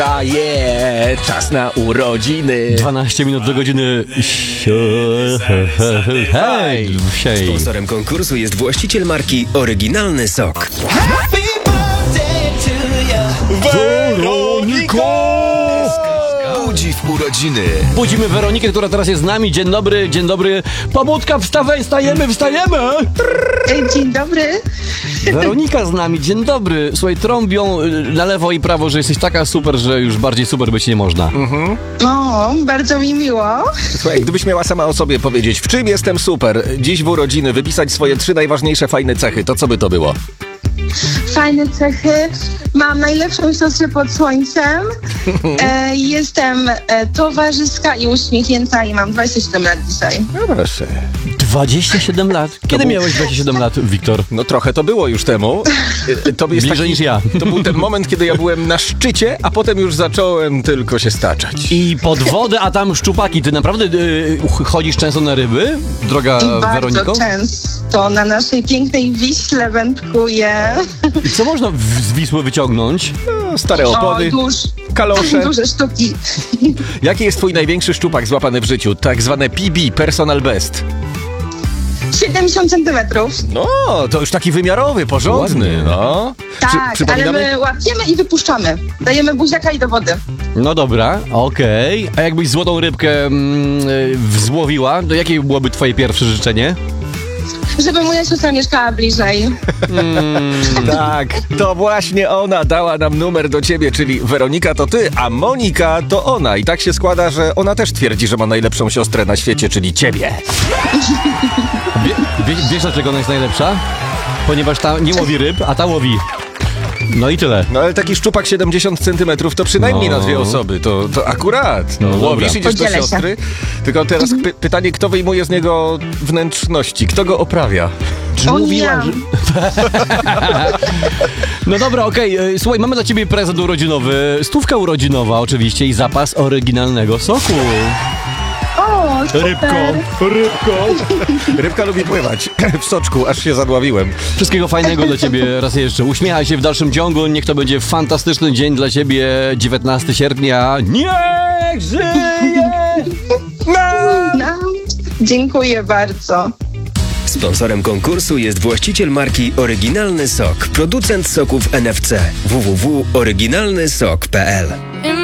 A czas na urodziny. 12 minut do godziny. Hej! Sponsorem konkursu jest właściciel marki Oryginalny Sok. Happy birthday to you, Weroniko! Budzi w urodziny. Budzimy Weronikę, która teraz jest z nami. Dzień dobry, dzień dobry. Pobudka, wstawaj, wstajemy! Dzień dobry. Weronika z nami, dzień dobry. Słuchaj, trąbią na lewo i prawo, że jesteś taka super, że już bardziej super być nie można. O, bardzo mi miło. Słuchaj, gdybyś miała sama o sobie powiedzieć, w czym jestem super, dziś w urodziny, wypisać swoje 3 najważniejsze fajne cechy, to co by to było? Fajne cechy. Mam najlepszą siostrę pod słońcem. Jestem towarzyska i uśmiechnięta i mam 27 lat dzisiaj. No proszę. 27 lat. Kiedy miałeś 27 lat, Wiktor? No trochę to było już temu. To jest Bliżej niż ja. To był ten moment, kiedy ja byłem na szczycie, a potem już zacząłem tylko się staczać. I pod wodę, a tam szczupaki. Ty naprawdę chodzisz często na ryby, droga Weroniko? Bardzo często na naszej pięknej Wiśle wędkuję. I co można z Wisły wyciągnąć? No, stare opony, kalosze. Duże sztuki. Jaki jest twój największy szczupak złapany w życiu? Tak zwane PB, personal best. 70 centymetrów. No, to już taki wymiarowy, porządny. Ładnie. No. Tak, ale my łapiemy i wypuszczamy. Dajemy buziaka i do wody. No dobra, okej. A jakbyś złotą rybkę złowiła, to jakie byłoby twoje pierwsze życzenie? Żeby moja siostra mieszkała bliżej. Tak, to właśnie ona dała nam numer do ciebie, czyli Weronika to ty, a Monika to ona. I tak się składa, że ona też twierdzi, że ma najlepszą siostrę na świecie, czyli ciebie. Wiesz dlaczego ona jest najlepsza? Ponieważ ta nie łowi ryb, a ta łowi. No i tyle. No ale taki szczupak 70 centymetrów to przynajmniej na 2 osoby. To akurat. No, łowisz, idziesz do siostry. Tylko teraz pytanie, kto wyjmuje z niego wnętrzności? Kto go oprawia? Czy mówiła, że... No dobra, okej. Słuchaj, mamy dla ciebie prezent urodzinowy. 100 urodzinowa oczywiście i zapas oryginalnego soku. O, super. Rybko. Rybka lubi pływać w soczku, aż się zadławiłem. Wszystkiego fajnego dla ciebie raz jeszcze. Uśmiechaj się w dalszym ciągu. Niech to będzie fantastyczny dzień dla ciebie. 19 sierpnia. Niech żyje! No, dziękuję bardzo. Sponsorem konkursu jest właściciel marki Oryginalny Sok, producent soków NFC. www.oryginalnysok.pl